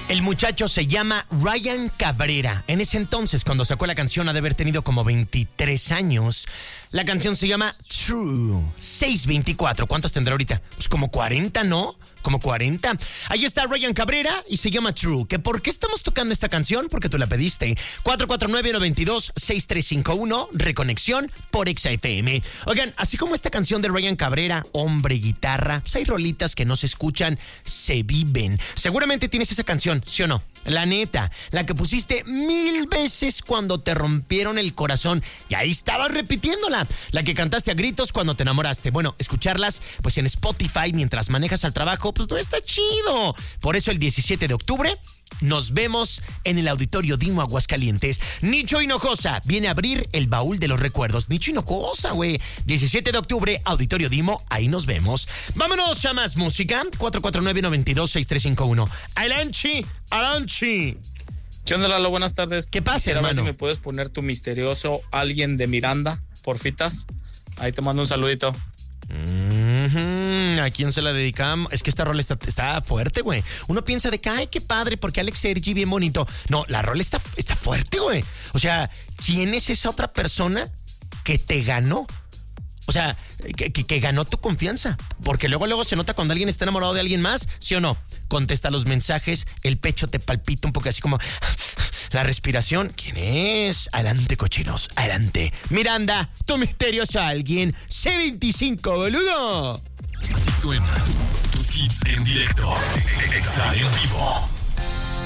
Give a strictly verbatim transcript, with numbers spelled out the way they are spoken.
El muchacho se llama Ryan Cabrera. En ese entonces, cuando sacó la canción, ha de haber tenido como veintitrés años. La canción se llama True. seis veinticuatro. ¿Cuántos tendrá ahorita? Pues como cuarenta, ¿no? Como cuarenta. Ahí está Ryan Cabrera y se llama True. ¿Que por qué estamos tocando esta canción? Porque tú la pediste. cuatro cuatro nueve, nueve dos, seis tres cinco uno. Reconexión por Exa F M. Oigan, así como esta canción de Ryan Cabrera, hombre, guitarra, pues hay rolitas que no se escuchan, se viven. Seguramente tienes esa canción, ¿sí o no? La neta, la que pusiste mil veces cuando te rompieron el corazón y ahí estabas repitiéndola. La que cantaste a gritos cuando te enamoraste. Bueno, escucharlas pues en Spotify mientras manejas al trabajo, pues no está chido. Por eso el diecisiete de octubre nos vemos en el Auditorio Dimo Aguascalientes. Nicho Hinojosa viene a abrir el baúl de los recuerdos. Nicho Hinojosa, güey. diecisiete de octubre, Auditorio Dimo, ahí nos vemos. Vámonos a más música. cuatro cuatro nueve, nueve dos, seis tres cinco uno. Alanchi, Alanchi. ¿Qué onda, Lalo? Buenas tardes. ¿Qué pasa, Quisiera hermano? ver si me puedes poner tu misterioso Alguien de Miranda, porfitas. Ahí te mando un saludito. Mm-hmm. ¿A quién se la dedicamos? Es que esta rola está, está fuerte, güey. Uno piensa de que, ay, qué padre, porque Alex Sergi bien bonito. No, la rola está, está fuerte, güey. O sea, ¿quién es esa otra persona que te ganó? O sea, que, que, que ganó tu confianza. Porque luego, luego se nota cuando alguien está enamorado de alguien más, ¿sí o no? Contesta los mensajes, el pecho te palpita un poco así como la respiración. ¿Quién es? Adelante, cochinos, adelante. Miranda, tu misterioso alguien. C veinticinco, boludo. Así suena tus hits en directo. Exa en vivo.